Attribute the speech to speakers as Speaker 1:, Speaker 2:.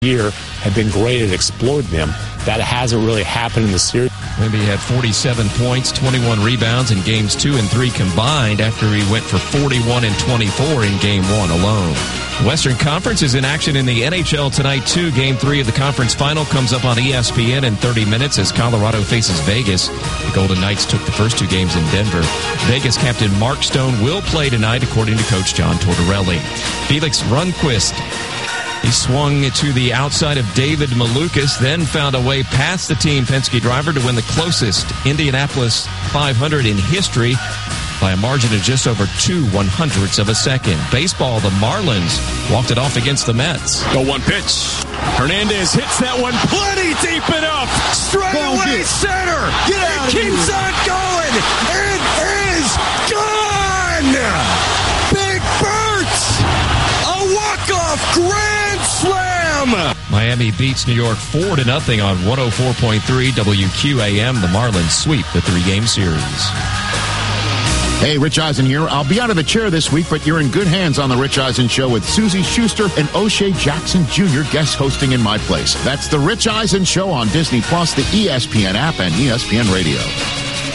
Speaker 1: year have been great at exploiting them. That hasn't really happened in the series.
Speaker 2: Wemby had 47 points, 21 rebounds in games 2 and 3 combined after he went for 41 and 24 in game 1 alone. Western Conference is in action in the NHL tonight, too. Game 3 of the conference final comes up on ESPN in 30 minutes as Colorado faces Vegas. The Golden Knights took the first 2 games in Denver. Vegas captain Mark Stone will play tonight, according to Coach John Tortorelli. Felix Rundqvist, he swung to the outside of David Malukas, then found a way past the Team Penske driver to win the closest Indianapolis 500 in history by a margin of just over 0.02 of a second. Baseball, the Marlins walked it off against the Mets.
Speaker 3: The 1 pitch. Hernandez hits that one plenty deep enough. Straight away center. It keeps on going. It is gone. Big Bert. A walk-off grand slam.
Speaker 2: Miami beats New York 4-0 on 104.3 WQAM. The Marlins sweep the 3-game series.
Speaker 4: Hey, Rich Eisen here. I'll be out of the chair this week, but you're in good hands on The Rich Eisen Show with Susie Schuster and O'Shea Jackson Jr. guest hosting in my place. That's The Rich Eisen Show on Disney+, the ESPN app, and ESPN Radio.